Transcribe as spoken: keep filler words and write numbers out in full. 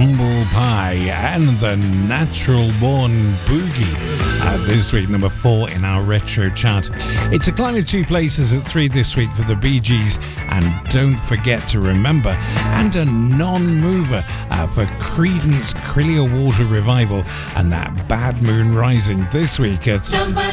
Humble Pie and the Natural Born Boogie. Uh, this week, number four in our retro chart. It's a climb of two places at three this week for the Bee Gees, and Don't Forget to Remember, and a non-mover uh, for Creedence Clearwater Revival and that Bad Moon Rising this week at number